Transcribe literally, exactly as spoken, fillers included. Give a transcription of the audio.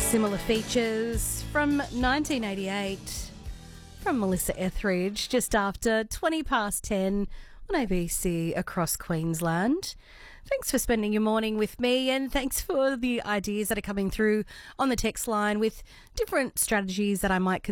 Similar Features from nineteen eighty-eight from Melissa Etheridge, just after twenty past ten on A B C across Queensland. Thanks for spending your morning with me, and thanks for the ideas that are coming through on the text line with different strategies that I might consider